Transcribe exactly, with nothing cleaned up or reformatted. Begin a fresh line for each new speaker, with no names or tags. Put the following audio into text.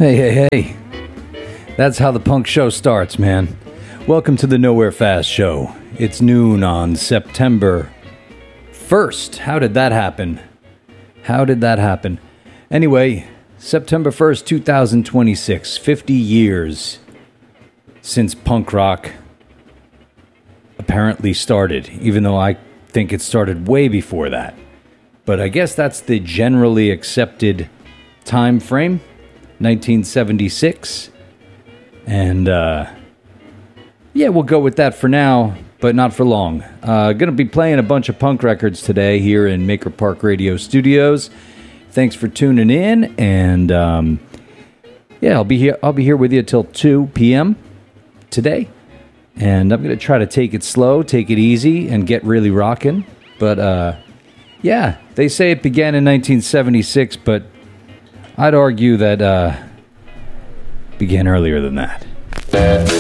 Hey, hey, hey. That's how the punk show starts, man. Welcome to the Nowhere Fast Show. It's noon on September first. How did that happen? How did that happen? Anyway, September first, twenty twenty-six. fifty years since punk rock apparently started, even though I think it started way before that. But I guess that's the generally accepted time frame, nineteen seventy-six. And, uh, yeah, we'll go with that for now, but not for long. Uh, gonna be playing a bunch of punk records today here in Maker Park Radio Studios. Thanks for tuning in, and, um, yeah, I'll be here, I'll be here with you till two p.m. today. And I'm gonna try to take it slow, take it easy, and get really rocking. But, uh, yeah, they say it began in nineteen seventy-six, but I'd argue that uh began earlier than that.